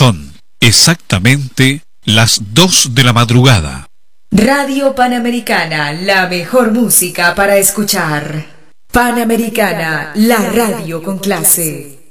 Son exactamente las 2 de la madrugada. Radio Panamericana, la mejor música para escuchar. Panamericana, la radio con clase.